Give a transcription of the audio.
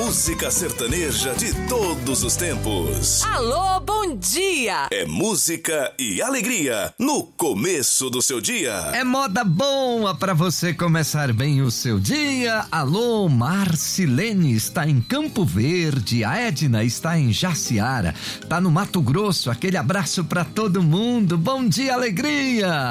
música sertaneja de todos os tempos. Alô, bom dia! É música e alegria no começo do seu dia. É moda boa pra você começar bem o seu dia. Alô, Marcilene está em Campo Verde, a Edna está em Jaciara, tá no Mato Grosso. Aquele abraço pra todo mundo. Bom dia, alegria!